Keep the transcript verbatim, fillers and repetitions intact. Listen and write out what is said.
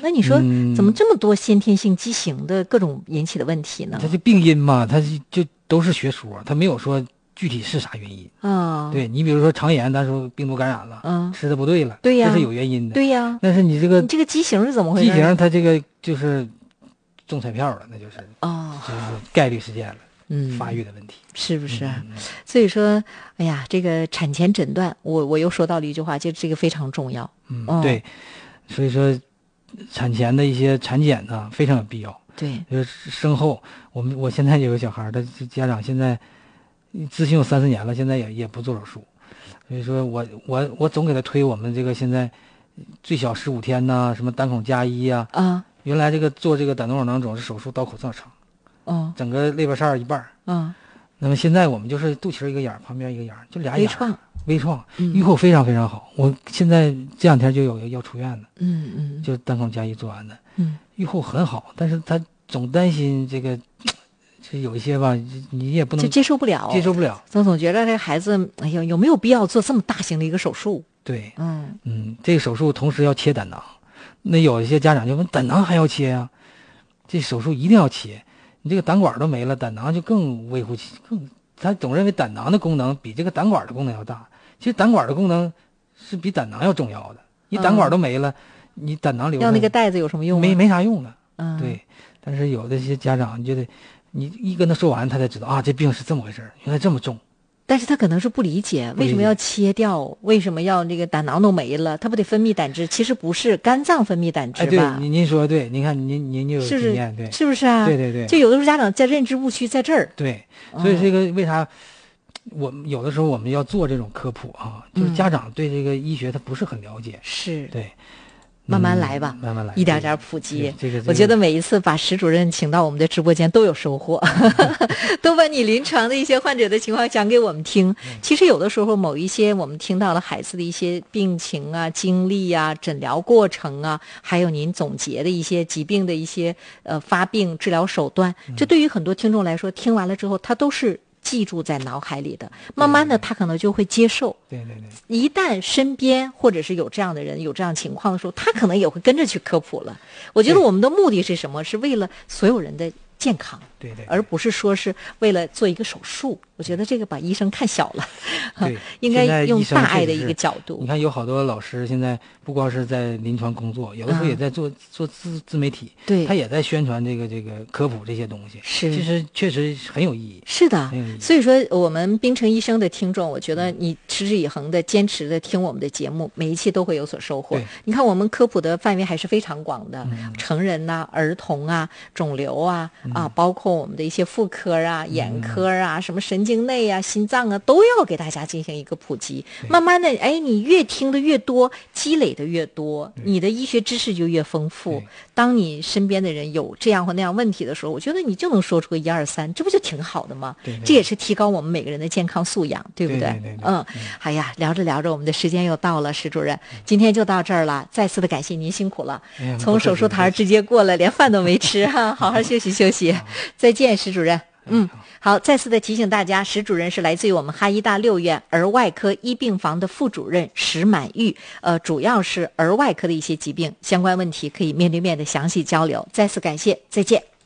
那你说、 嗯、 怎么这么多先天性畸形的各种引起的问题呢？ 它这病因嘛，它就都是学说，它没有说具体是啥原因啊、哦？ 对你比如说肠炎，咱说病毒感染了， 嗯， 吃的不对了， 对呀， 这是有原因的， 对呀。 但是你这个你这个畸形是怎么回事？ 畸形它这个就是中彩票了，那就是哦， 就是概率事件了。 嗯， 发育的问题是不是、啊嗯、 所以说哎呀这个产前诊断我我又说到了一句话，就这个非常重要。 嗯、哦、对，所以说产前的一些产检呢非常有必要。 对， 就是生后我们我现在有个小孩，他家长现在咨询有三四年了，现在也也不做手术，所以说我我我总给他推我们这个现在最小十五天呐，什么单孔加一啊啊， 原来这个做这个胆动脑囊肿是手术刀口这么长。 哦， 整个肋巴扇一半嗯， 那么现在我们就是肚脐一个眼旁边一个眼就俩眼微创， 微创，愈后非常非常好。我现在这两天就有要出院的， 嗯嗯， 就单孔加一做完的， 嗯， 愈后很好，但是他总担心这个，就有一些吧，你也不能就接受不了， 接受不了， 总总觉得这孩子，哎呦，有没有必要做这么大型的一个手术？ 对， 嗯嗯，这个手术同时要切胆囊，那有一些家长就问，胆囊还要切呀、啊？这手术一定要切。你这个胆管都没了，胆囊就更微乎其更，他总认为胆囊的功能比这个胆管的功能要大。其实胆管的功能是比胆囊要重要的。你胆管都没了，嗯、你胆囊留要那个袋子有什么用、啊？ 没没啥用了。 嗯， 对。但是有的些家长觉得，你一跟他说完，他才知道啊，这病是这么回事，原来这么重。 但是他可能是不理解为什么要切掉，为什么要这个胆囊都没了，他不得分泌胆汁？其实不是，肝脏分泌胆汁吧？ 哎，对，您您说的对，您看您您就有经验，对， 是不是啊？ 对对对， 就有的时候家长在认知误区在这儿。 对，所以这个为啥、嗯、我们有的时候我们要做这种科普啊，就是家长对这个医学他不是很了解， 是、 嗯、对。 慢慢来吧、 嗯，慢慢来， 一点点普及。 这个， 我觉得每一次把石主任请到我们的直播间都有收获，都把你临床的一些患者的情况讲给我们听。其实有的时候，某一些我们听到了孩子的一些病情啊、经历啊、诊疗过程啊，还有您总结的一些疾病的一些呃发病治疗手段，这对于很多听众来说，听完了之后，他都是记住在脑海里的，慢慢的他可能就会接受。 对对对。 一旦身边或者是有这样的人有这样情况的时候，他可能也会跟着去科普了。我觉得我们的目的是什么？是为了所有人的健康， 对 对, 对， 而不是说是为了做一个手术。我觉得这个把医生看小了， 对， 应该用大爱的一个角度。 你看有好多老师现在不光是在临床工作，有的时候也在做、嗯、做自自媒体， 对， 他也在宣传这个这个科普这些东西， 是， 其实确实很有意义。 是的，所以说我们冰城医生的听众，我觉得你持之以恒的、坚持的听我们的节目，每一期都会有所收获。你看我们科普的范围还是非常广的， 嗯、 成人呐、啊、儿童啊、肿瘤啊、 嗯、 啊，包括我们的一些妇科啊、眼科啊、嗯、什么神经内啊、心脏啊，都要给大家进行一个普及。慢慢的，哎，你越听的越多，积累的越多，你的医学知识就越丰富。当你身边的人有这样或那样问题的时候，我觉得你就能说出个一二三，这不就挺好的吗？ 对对对， 这也是提高我们每个人的健康素养，对不对？ 对对对对， 嗯，哎呀，聊着聊着，我们的时间又到了，石主任，今天就到这儿了。再次的感谢您辛苦了， 哎、 从手术台直接过来，连饭都没吃哈，好好休息休息。再见，石主任。嗯，好，再次的提醒大家，石主任是来自于我们哈医大六院儿外科一病房的副主任石满玉，呃，主要是儿外科的一些疾病相关问题可以面对面的详细交流。再次感谢，再见。